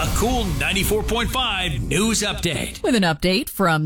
A Cool 94.5 news update. With an update from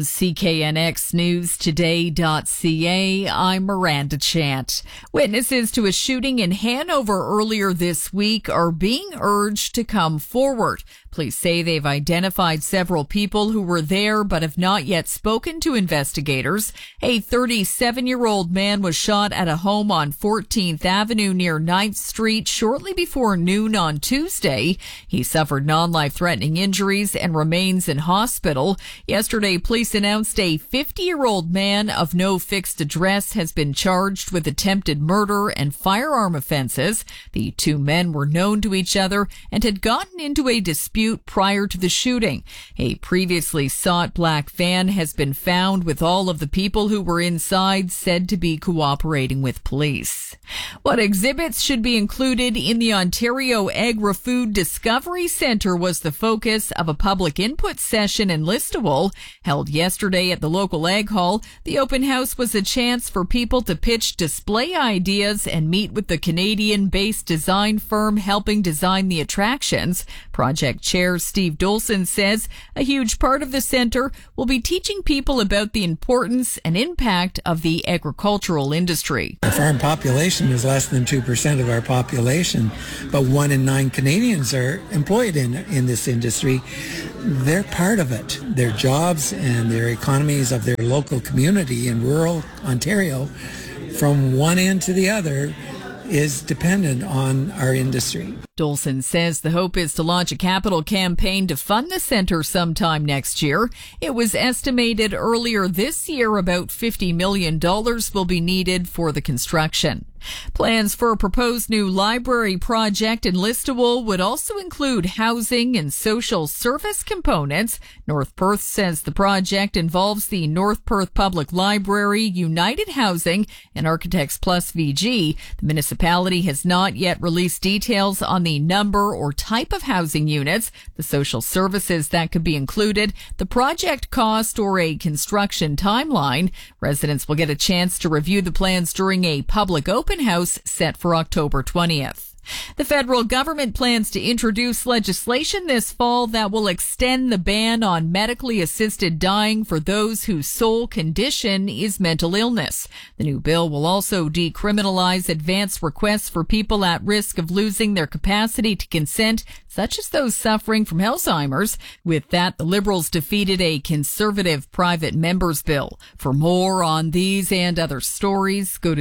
CKNXNewsToday.ca, I'm Miranda Chant. Witnesses to a shooting in Hanover earlier this week are being urged to come forward. Police say they've identified several people who were there but have not yet spoken to investigators. A 37-year-old man was shot at a home on 14th Avenue near 9th Street shortly before noon on Tuesday. He suffered non-life-threatening injuries and remains in hospital. Yesterday, police announced a 50-year-old man of no fixed address has been charged with attempted murder and firearm offenses. The two men were known to each other and had gotten into a dispute prior to the shooting. A previously sought black van has been found with all of the people who were inside said to be cooperating with police. What exhibits should be included in the Ontario Agri-Food Discovery Centre was the focus of a public input session in Listowel held yesterday at the local Ag Hall. The open house was a chance for people to pitch display ideas and meet with the Canadian-based design firm helping design the attractions. Project Chair Steve Dolson says a huge part of the centre will be teaching people about the importance and impact of the agricultural industry. The farm population is less than 2% of our population, but 1 in 9 Canadians are employed in this industry. They're part of it. Their jobs and their economies of their local community in rural Ontario, from one end to the other, is dependent on our industry. Dolson says the hope is to launch a capital campaign to fund the centre sometime next year. It was estimated earlier this year about $50 million will be needed for the construction. Plans for a proposed new library project in Listowel would also include housing and social service components. North Perth says the project involves the North Perth Public Library, United Housing, and Architects Plus VG. The municipality has not yet released details on the number or type of housing units, the social services that could be included, the project cost, or a construction timeline. Residents will get a chance to review the plans during a public open house set for October 20th. The federal government plans to introduce legislation this fall that will extend the ban on medically assisted dying for those whose sole condition is mental illness. The new bill will also decriminalize advance requests for people at risk of losing their capacity to consent, such as those suffering from Alzheimer's. With that, the Liberals defeated a Conservative private members bill. For more on these and other stories, go to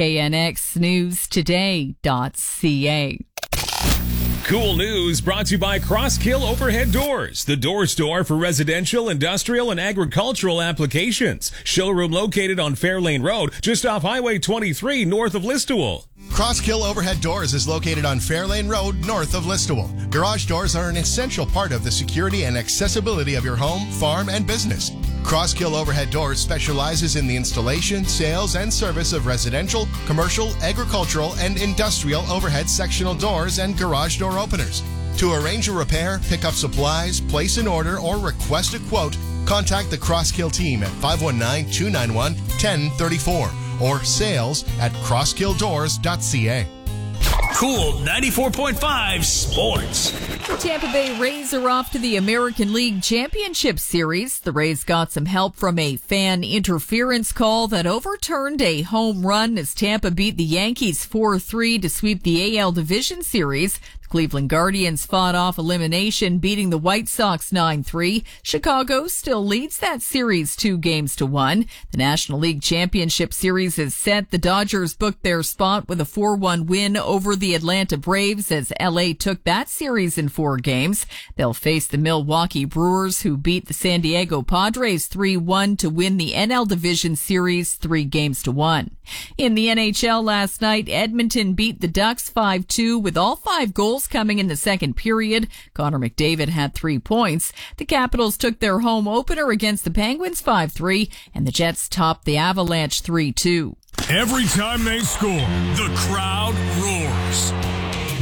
CKNXNewsToday.ca. Cool News brought to you by Crosskill Overhead Doors, the door store for residential, industrial, and agricultural applications. Showroom located on Fairlane Road, just off Highway 23, north of Listowel. Crosskill Overhead Doors is located on Fairlane Road, north of Listowel. Garage doors are an essential part of the security and accessibility of your home, farm, and business. Crosskill Overhead Doors specializes in the installation, sales, and service of residential, commercial, agricultural, and industrial overhead sectional doors and garage door openers. To arrange a repair, pick up supplies, place an order, or request a quote, contact the Crosskill team at 519-291-1034 or sales@crosskilldoors.ca. Cool 94.5 Sports. The Tampa Bay Rays are off to the American League Championship Series. The Rays got some help from a fan interference call that overturned a home run as Tampa beat the Yankees 4-3 to sweep the AL Division Series. The Cleveland Guardians fought off elimination, beating the White Sox 9-3. Chicago still leads that series 2-1. The National League Championship Series is set. The Dodgers booked their spot with a 4-1 win over the Atlanta Braves as LA took that series in 4 games. They'll face the Milwaukee Brewers, who beat the San Diego Padres 3-1 to win the NL Division Series 3-1. In the NHL last night, Edmonton beat the Ducks 5-2 with all 5 goals coming in the second period. Connor McDavid had 3 points. The Capitals took their home opener against the Penguins 5-3, and the Jets topped the Avalanche 3-2. Every time they score, the crowd roars.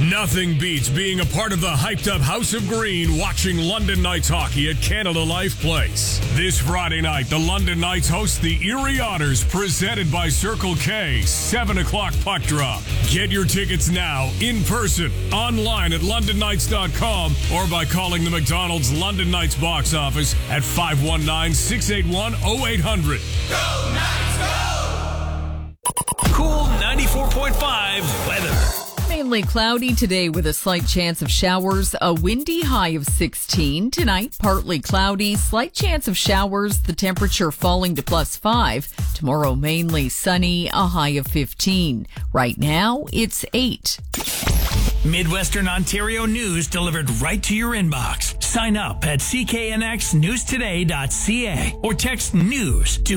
Nothing beats being a part of the hyped-up House of Green watching London Knights hockey at Canada Life Place. This Friday night, the London Knights host the Erie Otters, presented by Circle K, 7 o'clock puck drop. Get your tickets now, in person, online at londonnights.com, or by calling the McDonald's London Knights box office at 519-681-0800. Go Knights, go! Cool 94.5 weather. Mainly cloudy today with a slight chance of showers, a windy high of 16. Tonight, partly cloudy, slight chance of showers, the temperature falling to +5. Tomorrow, mainly sunny, a high of 15. Right now, it's 8. Midwestern Ontario news delivered right to your inbox. Sign up at cknxnewstoday.ca or text news to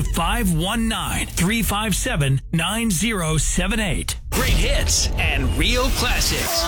519-357-9078. Great hits and real classics.